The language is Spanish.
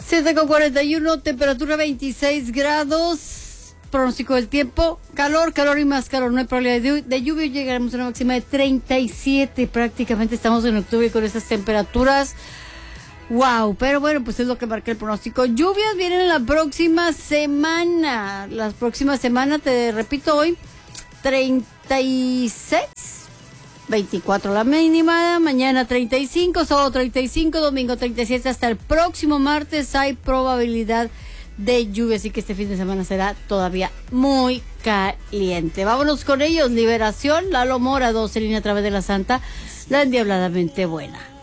7:41, temperatura 26 grados, pronóstico del tiempo, calor y más calor, no hay probabilidad de lluvia, llegaremos a una máxima de 37, prácticamente estamos en octubre con esas temperaturas, wow, pero bueno, pues es lo que marca el pronóstico. Lluvias vienen la próxima semana, te repito hoy, 36, 24 la mínima, mañana 35, sábado 35, domingo 37, hasta el próximo martes hay probabilidad de lluvia, así que este fin de semana será todavía muy caliente. Vámonos con ellos, Liberación, Lalo Mora, 12 línea a través de la Santa, la endiabladamente buena.